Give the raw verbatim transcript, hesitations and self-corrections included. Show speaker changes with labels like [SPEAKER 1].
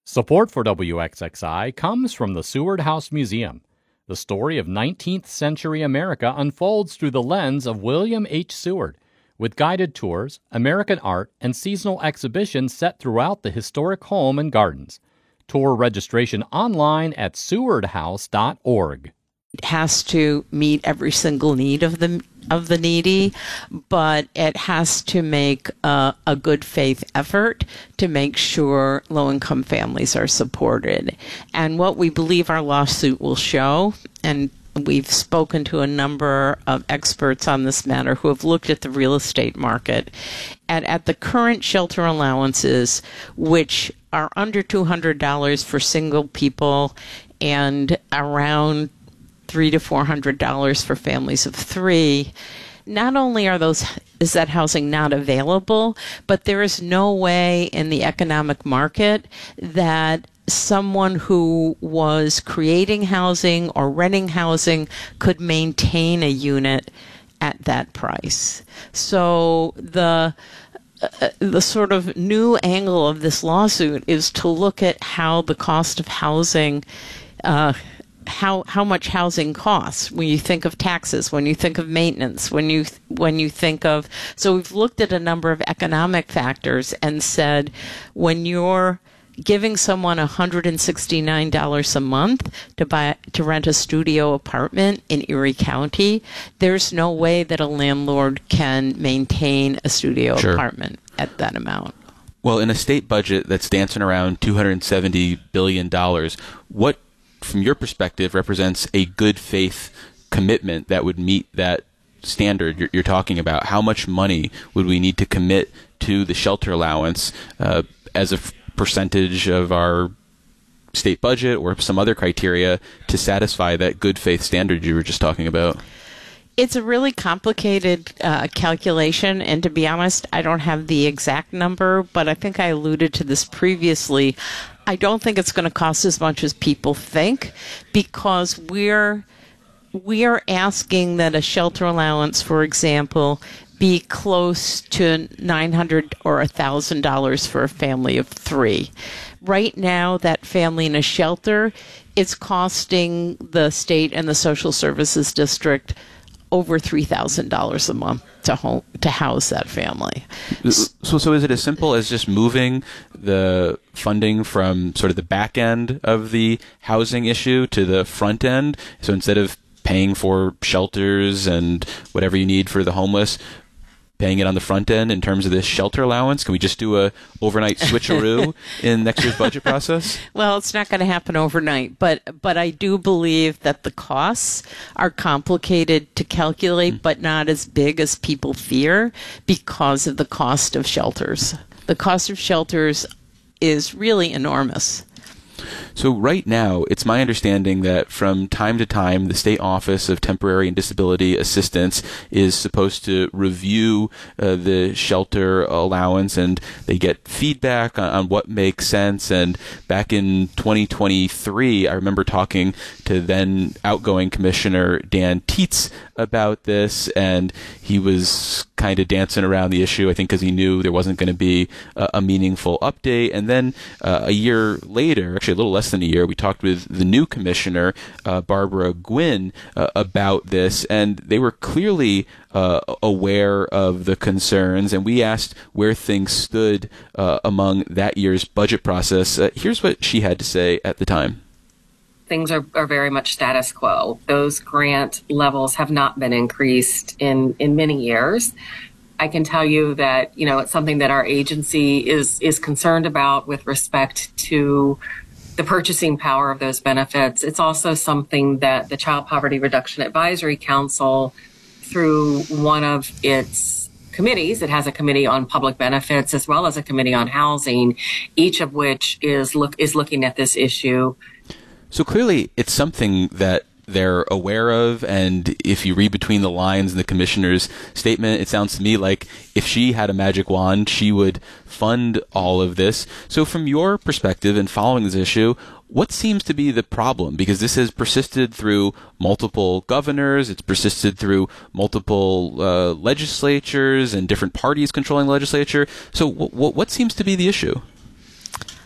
[SPEAKER 1] Support for W X X I comes from the Seward House Museum. The story of nineteenth century America unfolds through the lens of William H. Seward, with guided tours, American art, and seasonal exhibitions set throughout the historic home and gardens. Tour registration online at seward house dot org.
[SPEAKER 2] It has to meet every single need of the of the needy, but it has to make a, a good faith effort to make sure low-income families are supported. And what we believe our lawsuit will show, and we've spoken to a number of experts on this matter who have looked at the real estate market, and at the current shelter allowances, which are under two hundred dollars for single people and around three to four hundred dollars for families of three. Not only are those is that housing not available, but there is no way in the economic market that someone who was creating housing or renting housing could maintain a unit at that price. So the Uh, the sort of new angle of this lawsuit is to look at how the cost of housing, uh, how how much housing costs when you think of taxes, when you think of maintenance, when you when you think of. So we've looked at a number of economic factors and said, when you're giving someone one hundred sixty-nine dollars a month to buy to rent a studio apartment in Erie County, there's no way that a landlord can maintain a studio
[SPEAKER 3] Sure.
[SPEAKER 2] apartment at that amount.
[SPEAKER 3] Well, in a state budget that's dancing around two hundred seventy billion dollars, what, from your perspective, represents a good faith commitment that would meet that standard you're, you're talking about? How much money would we need to commit to the shelter allowance uh, as a f- percentage of our state budget or some other criteria to satisfy that good faith standard you were just talking about?
[SPEAKER 2] It's a really complicated uh, calculation, and to be honest, I don't have the exact number, but I think I alluded to this previously. I don't think it's going to cost as much as people think, because we're we're asking that a shelter allowance, for example, be close to nine hundred dollars or one thousand dollars for a family of three. Right now, that family in a shelter is costing the state and the social services district over three thousand dollars a month to home, to house that family.
[SPEAKER 3] So, so is it as simple as just moving the funding from sort of the back end of the housing issue to the front end? So instead of paying for shelters and whatever you need for the homeless, paying it on the front end in terms of this shelter allowance? Can we just do a overnight switcheroo in next year's budget process?
[SPEAKER 2] Well, it's not going to happen overnight, but but I do believe that the costs are complicated to calculate, mm. but not as big as people fear because of the cost of shelters. The cost of shelters is really enormous.
[SPEAKER 3] So right now, it's my understanding that from time to time, the State Office of Temporary and Disability Assistance is supposed to review uh, the shelter allowance, and they get feedback on, on what makes sense. And back in twenty twenty-three, I remember talking to then outgoing Commissioner Dan Tietz about this, and he was kind of dancing around the issue, I think because he knew there wasn't going to be a, a meaningful update. And then uh, a year later, actually a little less than a year, we talked with the new commissioner, uh, Barbara Gwynn, uh, about this, and they were clearly uh, aware of the concerns, and we asked where things stood uh, among that year's budget process. Uh, here's what she had to say at the time.
[SPEAKER 4] Things are, are very much status quo. Those grant levels have not been increased in, in many years. I can tell you that, you know, it's something that our agency is is concerned about with respect to the purchasing power of those benefits. It's also something that the Child Poverty Reduction Advisory Council, through one of its committees, it has a committee on public benefits as well as a committee on housing, each of which is look is looking at this issue.
[SPEAKER 3] So clearly it's something that they're aware of, and if you read between the lines in the commissioner's statement, it sounds to me like if she had a magic wand, she would fund all of this. So from your perspective in following this issue, what seems to be the problem? Because this has persisted through multiple governors, it's persisted through multiple uh, legislatures and different parties controlling the legislature. So w- w- what seems to be the issue?